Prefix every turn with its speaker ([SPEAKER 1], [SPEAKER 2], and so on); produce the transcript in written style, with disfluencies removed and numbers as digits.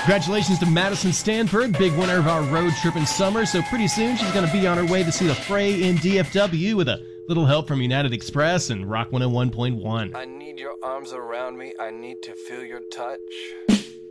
[SPEAKER 1] Congratulations to Madison Stanford, big winner of our road trip in summer. So pretty soon she's going to be on her way to see the Fray in DFW with a little help from United Express and Rock 101.1.
[SPEAKER 2] I need your arms around me. I need to feel your touch.